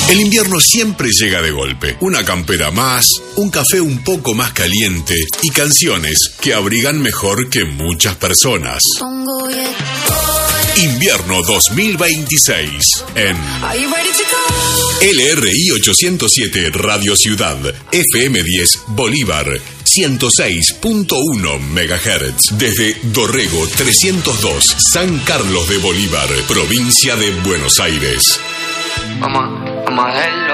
El invierno siempre llega de golpe. Una campera más, un café un poco más caliente y canciones que abrigan mejor que muchas personas. Invierno 2026 en LRI 807 Radio Ciudad, FM 10 Bolívar, 106.1 MHz. Desde Dorrego 302, San Carlos de Bolívar, provincia de Buenos Aires. I'm a hell